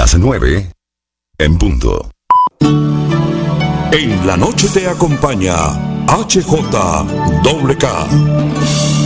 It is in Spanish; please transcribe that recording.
las 9 en punto. En la noche te acompaña HJWK.